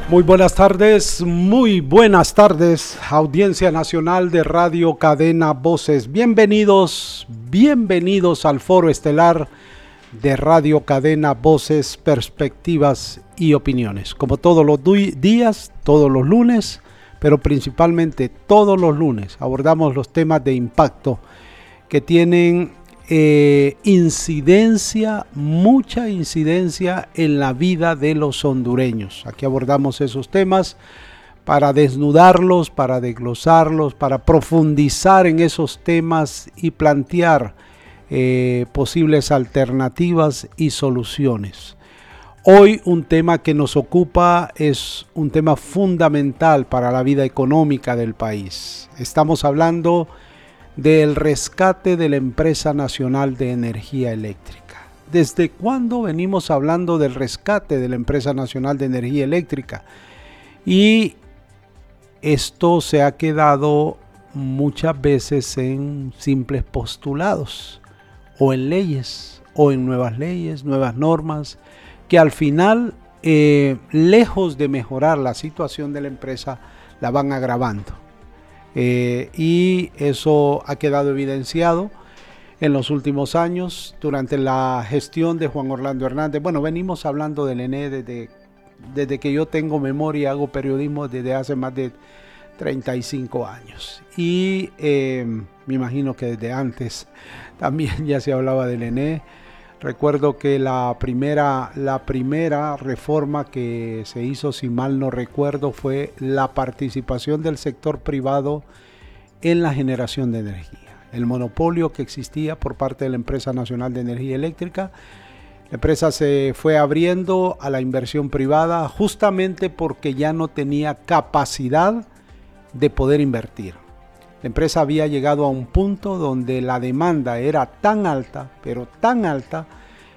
Muy buenas tardes, audiencia nacional de Radio Cadena Voces. Bienvenidos al foro estelar de Radio Cadena Voces, Perspectivas y Opiniones. Como todos los días, todos los lunes, pero principalmente todos los lunes, abordamos los temas de impacto que tienen mucha incidencia en la vida de los hondureños. Aquí abordamos esos temas para desnudarlos, para desglosarlos, para profundizar en esos temas y plantear posibles alternativas y soluciones. Hoy un tema que nos ocupa es un tema fundamental para la vida económica del país. Estamos hablando del rescate de la Empresa Nacional de Energía Eléctrica. ¿Desde cuándo venimos hablando del rescate de la Empresa Nacional de Energía Eléctrica? Y esto se ha quedado muchas veces en simples postulados, o en leyes, o en nuevas leyes, nuevas normas, que al final, lejos de mejorar la situación de la empresa, la van agravando. Y eso ha quedado evidenciado en los últimos años durante la gestión de Juan Orlando Hernández. Bueno, venimos hablando del ENE desde que yo tengo memoria, hago periodismo desde hace más de 35 años. Y me imagino que desde antes también ya se hablaba del ENE. Recuerdo que la primera reforma que se hizo, si mal no recuerdo, fue la participación del sector privado en la generación de energía. El monopolio que existía por parte de la Empresa Nacional de Energía Eléctrica, la empresa se fue abriendo a la inversión privada justamente porque ya no tenía capacidad de poder invertir. La empresa había llegado a un punto donde la demanda era tan alta, pero tan alta,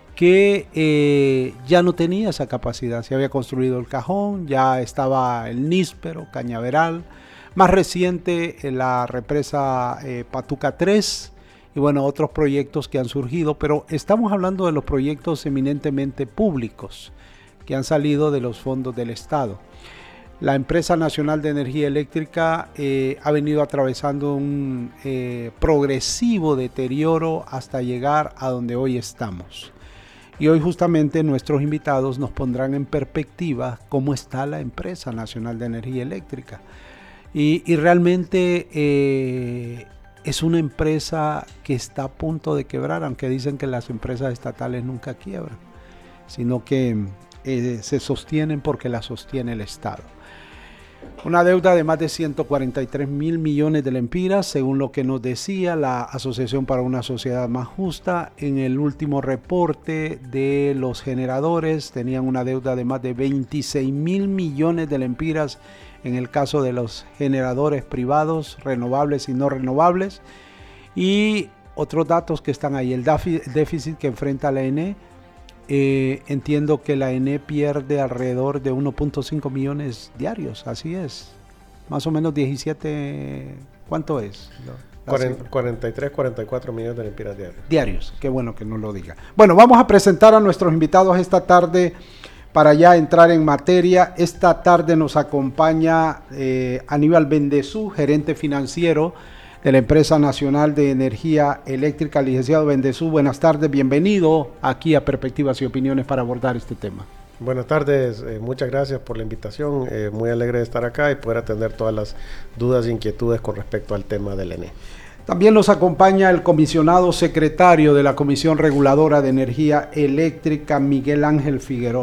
que ya no tenía esa capacidad. Se había construido el Cajón, ya estaba el Níspero, Cañaveral, más reciente la represa Patuca 3 y bueno, otros proyectos que han surgido, pero estamos hablando de los proyectos eminentemente públicos que han salido de los fondos del Estado. La Empresa Nacional de Energía Eléctrica ha venido atravesando un progresivo deterioro hasta llegar a donde hoy estamos. Y hoy justamente nuestros invitados nos pondrán en perspectiva cómo está la Empresa Nacional de Energía Eléctrica. Y realmente es una empresa que está a punto de quebrar, aunque dicen que las empresas estatales nunca quiebran, sino que se sostienen porque la sostiene el Estado. Una deuda de más de 143 mil millones de lempiras, según lo que nos decía la Asociación para una Sociedad Más Justa. En el último reporte de los generadores tenían una deuda de más de 26 mil millones de lempiras en el caso de los generadores privados, renovables y no renovables. Y otros datos que están ahí, el déficit que enfrenta la ENE. Entiendo que la ENE pierde alrededor de 1.5 millones diarios, así es, más o menos 17, ¿cuánto es? 43, 44 millones de lempiras diarios, qué bueno que nos lo diga. Bueno, vamos a presentar a nuestros invitados esta tarde para ya entrar en materia. Esta tarde nos acompaña Aníbal Bendezú, gerente financiero de la Empresa Nacional de Energía Eléctrica. Licenciado Bendezú, buenas tardes, bienvenido aquí a Perspectivas y Opiniones para abordar este tema. Buenas tardes, muchas gracias por la invitación, muy alegre de estar acá y poder atender todas las dudas e inquietudes con respecto al tema del ENE. También nos acompaña el comisionado secretario de la Comisión Reguladora de Energía Eléctrica, Miguel Ángel Figueroa.